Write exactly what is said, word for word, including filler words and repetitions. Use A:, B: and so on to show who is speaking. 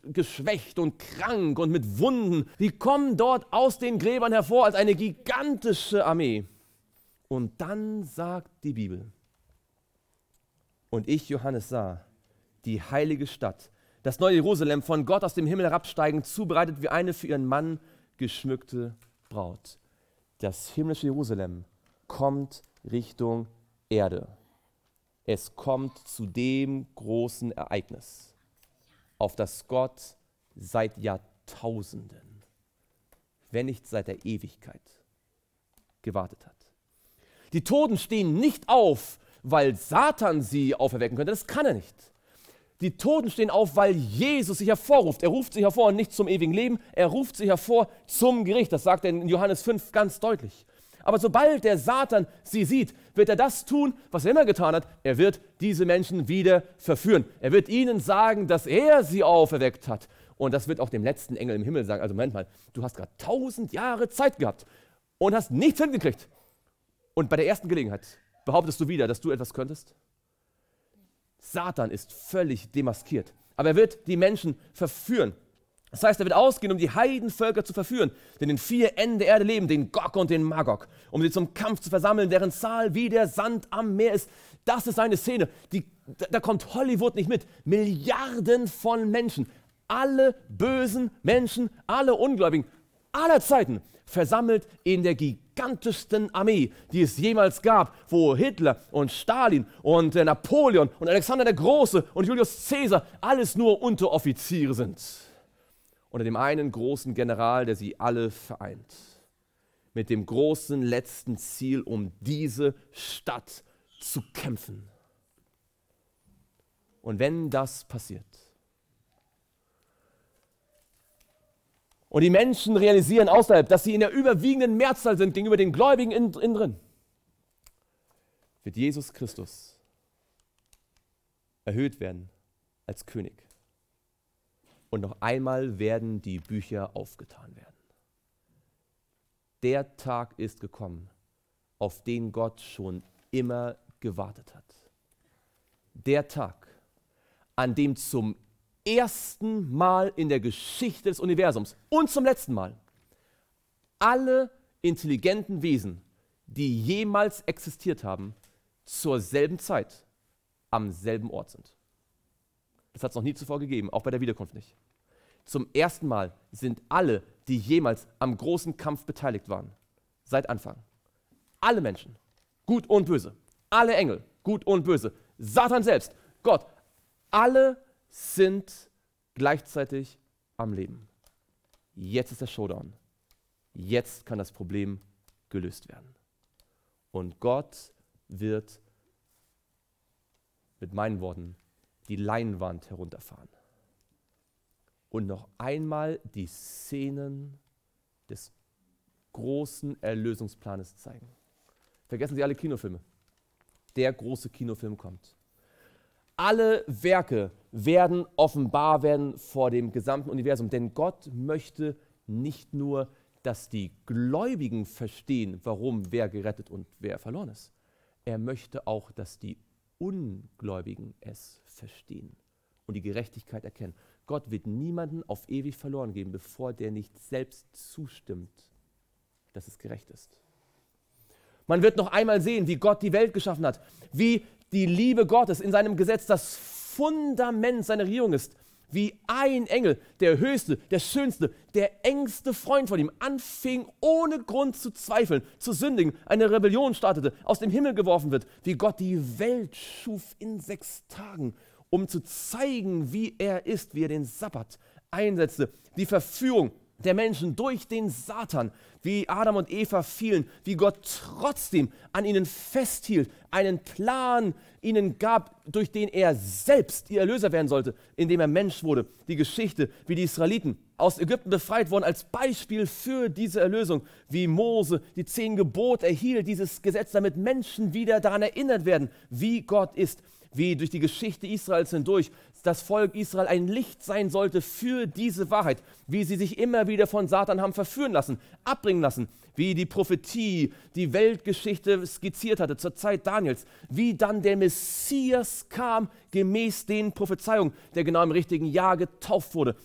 A: geschwächt und krank und mit Wunden. Die kommen dort aus den Gräbern hervor als eine gigantische Armee. Und dann sagt die Bibel: Und ich, Johannes, sah die heilige Stadt, das neue Jerusalem, von Gott aus dem Himmel herabsteigen, zubereitet wie eine für ihren Mann geschmückte Braut. Das himmlische Jerusalem kommt Richtung Erde. Es kommt zu dem großen Ereignis, auf das Gott seit Jahrtausenden, wenn nicht seit der Ewigkeit, gewartet hat. Die Toten stehen nicht auf, weil Satan sie auferwecken könnte. Das kann er nicht. Die Toten stehen auf, weil Jesus sich hervorruft. Er ruft sich hervor nicht zum ewigen Leben, er ruft sich hervor zum Gericht. Das sagt er in Johannes fünf ganz deutlich. Aber sobald der Satan sie sieht, wird er das tun, was er immer getan hat. Er wird diese Menschen wieder verführen. Er wird ihnen sagen, dass er sie auferweckt hat. Und das wird auch dem letzten Engel im Himmel sagen: Also Moment mal, du hast gerade tausend Jahre Zeit gehabt und hast nichts hingekriegt. Und bei der ersten Gelegenheit behauptest du wieder, dass du etwas könntest? Satan ist völlig demaskiert, aber er wird die Menschen verführen. Das heißt, er wird ausgehen, um die Heidenvölker zu verführen, die in den vier Enden der Erde leben, den Gog und den Magog, um sie zum Kampf zu versammeln, deren Zahl wie der Sand am Meer ist. Das ist eine Szene, die, da, da kommt Hollywood nicht mit. Milliarden von Menschen, alle bösen Menschen, alle Ungläubigen, aller Zeiten, versammelt in der gigantischsten Armee, die es jemals gab, wo Hitler und Stalin und äh, Napoleon und Alexander der Große und Julius Caesar alles nur Unteroffiziere sind. Unter dem einen großen General, der sie alle vereint. Mit dem großen letzten Ziel, um diese Stadt zu kämpfen. Und wenn das passiert, und die Menschen realisieren außerhalb, dass sie in der überwiegenden Mehrzahl sind gegenüber den Gläubigen innen in drin, wird Jesus Christus erhöht werden als König. Und noch einmal werden die Bücher aufgetan werden. Der Tag ist gekommen, auf den Gott schon immer gewartet hat. Der Tag, an dem zum ersten Mal in der Geschichte des Universums und zum letzten Mal alle intelligenten Wesen, die jemals existiert haben, zur selben Zeit am selben Ort sind. Das hat es noch nie zuvor gegeben, auch bei der Wiederkunft nicht. Zum ersten Mal sind alle, die jemals am großen Kampf beteiligt waren, seit Anfang, alle Menschen, gut und böse, alle Engel, gut und böse, Satan selbst, Gott, alle sind gleichzeitig am Leben. Jetzt ist der Showdown. Jetzt kann das Problem gelöst werden. Und Gott wird mit meinen Worten die Leinwand herunterfahren und noch einmal die Szenen des großen Erlösungsplanes zeigen. Vergessen Sie alle Kinofilme. Der große Kinofilm kommt. Alle Werke werden offenbar werden vor dem gesamten Universum, denn Gott möchte nicht nur, dass die Gläubigen verstehen, warum wer gerettet und wer verloren ist. Er möchte auch, dass die Ungläubigen es verstehen und die Gerechtigkeit erkennen. Gott wird niemanden auf ewig verloren geben, bevor der nicht selbst zustimmt, dass es gerecht ist. Man wird noch einmal sehen, wie Gott die Welt geschaffen hat, wie die Liebe Gottes in seinem Gesetz das Fundament seiner Regierung ist, wie ein Engel, der höchste, der schönste, der engste Freund von ihm, anfing, ohne Grund zu zweifeln, zu sündigen, eine Rebellion startete, aus dem Himmel geworfen wird, wie Gott die Welt schuf in sechs Tagen, um zu zeigen, wie er ist, wie er den Sabbat einsetzte, die Verführung der Menschen durch den Satan, wie Adam und Eva fielen, wie Gott trotzdem an ihnen festhielt, einen Plan ihnen gab, durch den er selbst ihr Erlöser werden sollte, indem er Mensch wurde. Die Geschichte, wie die Israeliten aus Ägypten befreit wurden, als Beispiel für diese Erlösung, wie Mose die zehn Gebote erhielt, dieses Gesetz, damit Menschen wieder daran erinnert werden, wie Gott ist, wie durch die Geschichte Israels hindurch das Volk Israel ein Licht sein sollte für diese Wahrheit, wie sie sich immer wieder von Satan haben verführen lassen, abbringen lassen, wie die Prophetie die Weltgeschichte skizziert hatte zur Zeit Daniels, wie dann der Messias kam, gemäß den Prophezeiungen, der genau im richtigen Jahr getauft wurde,